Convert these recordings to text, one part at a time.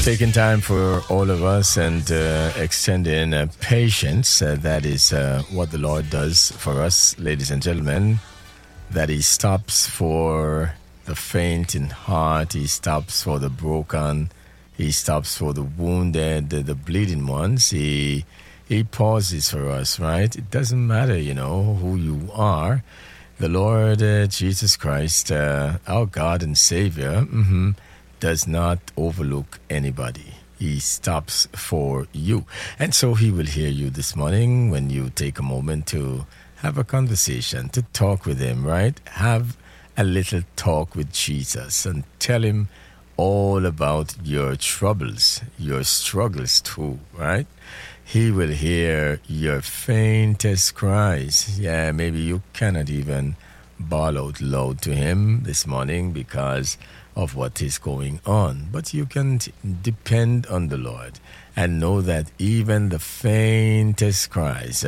taking time for all of us and extending patience. That is what the Lord does for us, ladies and gentlemen. That He stops for the faint in heart. He stops for the broken. He stops for the wounded, the bleeding ones. He pauses for us, right? It doesn't matter, who you are. The Lord Jesus Christ, our God and Savior, does not overlook anybody. He stops for you. And so He will hear you this morning when you take a moment to have a conversation, to talk with Him, right? Have a little talk with Jesus and tell Him all about your troubles, your struggles too, right? He will hear your faintest cries. Yeah, maybe you cannot even bawl out loud to Him this morning because of what is going on. But you can depend on the Lord and know that even the faintest cries,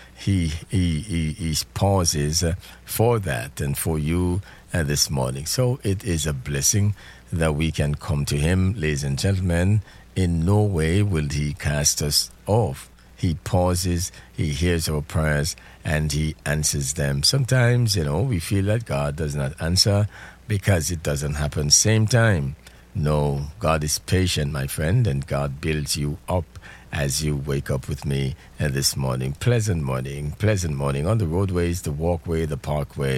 He pauses for that and for you this morning. So it is a blessing that we can come to Him, ladies and gentlemen. In no way will He cast us off. He pauses, He hears our prayers, and He answers them. Sometimes, we feel that God does not answer because it doesn't happen same time. No, God is patient, my friend, and God builds you up as you wake up with me this morning. Pleasant morning on the roadways, the walkway, the parkway.